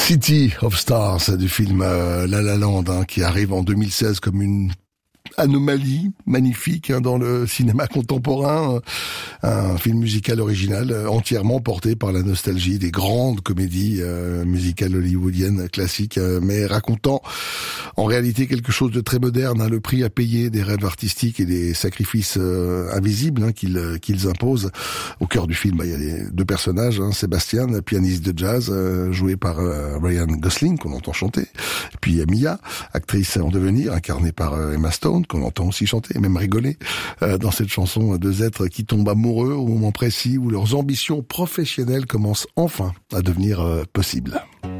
City of Stars du film La La Land, qui arrive en 2016 comme une anomalie magnifique dans le cinéma contemporain, un film musical original entièrement porté par la nostalgie des grandes comédies musicales hollywoodiennes classiques, mais racontant en réalité quelque chose de très moderne, le prix à payer des rêves artistiques et des sacrifices invisibles qu'ils imposent. Au cœur du film, il y a les deux personnages, Sébastien, pianiste de jazz, joué par Ryan Gosling, qu'on entend chanter, et puis Mia, actrice en devenir, incarnée par Emma Stone, qu'on entend aussi chanter et même rigoler dans cette chanson, deux êtres qui tombent amoureux au moment précis où leurs ambitions professionnelles commencent enfin à devenir possibles.